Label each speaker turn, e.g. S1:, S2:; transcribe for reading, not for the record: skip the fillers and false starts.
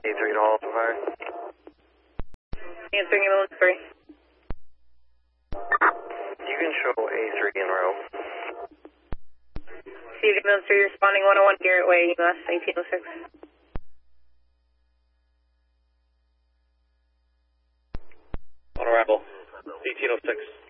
S1: A3 to Hall fire.
S2: Answering ambulance 3.
S1: You can show A3 in row.
S2: Received ambulance 3 responding 101 Garrett Way, UMass 1806.
S1: On arrival, 1806.